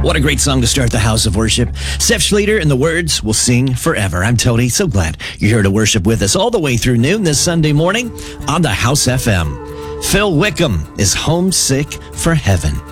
What a great song to start the house of worship. Steph Schleter and the words will sing forever. I'm Tony. So glad you're here to worship with us all the way through noon this Sunday morning on the House FM. Phil Wickham is homesick for heaven.